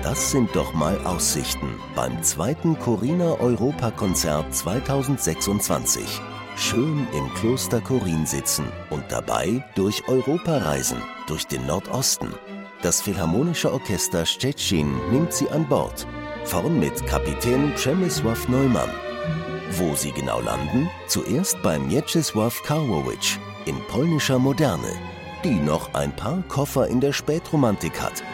Das sind doch mal Aussichten beim 2. Corina-Europakonzert 2026. Schön im Kloster Korin sitzen und dabei durch Europa reisen, durch den Nordosten. Das Philharmonische Orchester Szczecin nimmt Sie an Bord, vorn mit Kapitän Przemysław Neumann. Wo Sie genau landen? Zuerst bei Mieczysław Karłowicz in polnischer Moderne, die noch ein paar Koffer in der Spätromantik hat.